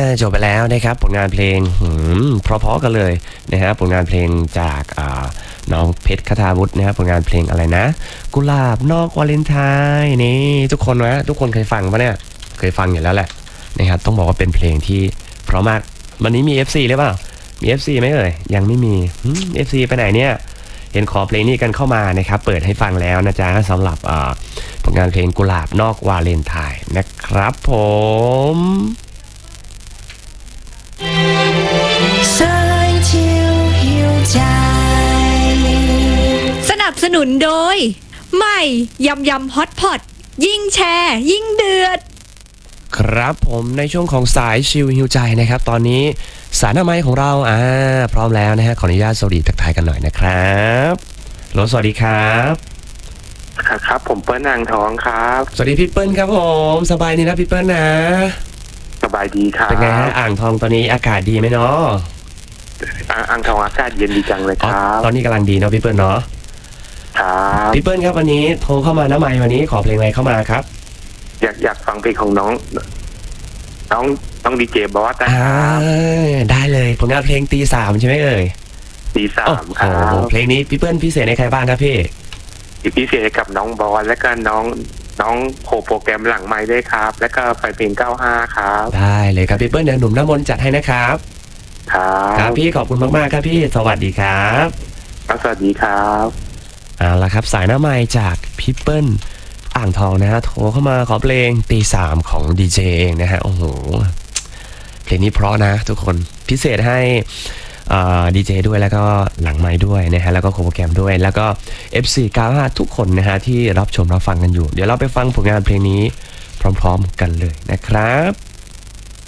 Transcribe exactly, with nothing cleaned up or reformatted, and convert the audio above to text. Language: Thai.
จบไปแล้วนะครับผลงานเพลงเพราะๆกันเลยนะฮะผลงานเพลงจากน้องเพชรคทาวุฒินะครับผลงานเพลงอะไรนะกุหลาบนอกวาเลนไทน์นี่ทุกคนนะทุกคนเคยฟังปะเนี่ยเคยฟังอยู่แล้วแหละนะครับต้องบอกว่าเป็นเพลงที่เพราะมากวันนี้มี เอฟ ซี หรือเปล่ามี เอฟ ซี ไหมเอ่ยยังไม่มี เอฟ ซี ไปไหนเนี่ยเห็นขอเพลงนี้กันเข้ามานะครับเปิดให้ฟังแล้วนะจ๊ะสำหรับผลงานเพลงกุหลาบนอกวาเลนไทน์นะครับผมสนับสนุนโดยใหม่ยำยำฮอตพอตยิ่งแชร์ยิ่งเดือดครับผมในช่วงของสายชิลฮิวใจนะครับตอนนี้สารหน้าไม้ของเราอ่าพร้อมแล้วนะฮะขออนุญาตสวัสดีทักทายกันหน่อยนะครับโหลสวัสดีครับครับผมเปิ้ลอ่างทองครับสวัสดีพี่เปิ้ลครับผมสบายดีนะพี่เปิ้ลนะสบายดีครับเป็นไงฮะอ่างทองตอนนี้อากาศดีไหมเนาะอ่างทองอากาศเย็นดีจังเลยครับตอนนี้กำลังดีเนาะพี่เปิ้ลเนาะครับพี่เปิ้ลครับวันนี้โทรเข้ามาหน้าไมค์วันนี้ขอเพลงอะไรเข้ามาครับอยากอยากฟังเพลงของน้องน้องน้องดีเจบอสนะครับได้เลยผลงานเพลงตีสามใช่ไหมเอ่ยตีสามครับเพลงนี้พี่เปิ้ลพิเศษในใครบ้างครับพี่พิเศษกับน้องบอสและก็น้องน้องโคโปรแกรมหลังไมค์ด้วยครับและก็ไฟเพลงเก้าห้าครับได้เลยครับพี่เปิ้ลเดี๋ยวหนุ่มน้ำมนต์จัดให้นะครับครับครับพี่ขอบคุณมากๆครับพี่สวัสดีครับสวัสดีครับเอาละครับสายหน้าไมค์จากพี่เปิ้ลอ่างทองนะฮะโทรเข้ามาขอเพลงตีสามของดีเจเองนะฮะโอ้โหเพลงนี้เพราะนะทุกคนพิเศษให้ดีเจด้วยแล้วก็หลังไมค์ด้วยนะฮะแล้วก็โปรแกรมด้วยแล้วก็ เอฟ ซี เก้าห้า ทุกคนนะฮะที่รับชมรับฟังกันอยู่เดี๋ยวเราไปฟังผลงานเพลงนี้พร้อมๆกันเลยนะครับ